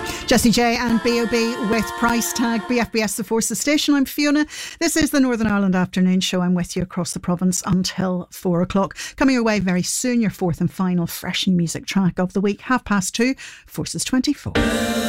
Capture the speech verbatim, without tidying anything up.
Jessie J and B O B with Price Tag. B F B S The Forces Station. I'm Fiona. This is the Northern Ireland Afternoon Show. I'm with you across the province until four o'clock. Coming your way very soon, your fourth and final fresh new music track of the week, half past two, Forces twenty-four.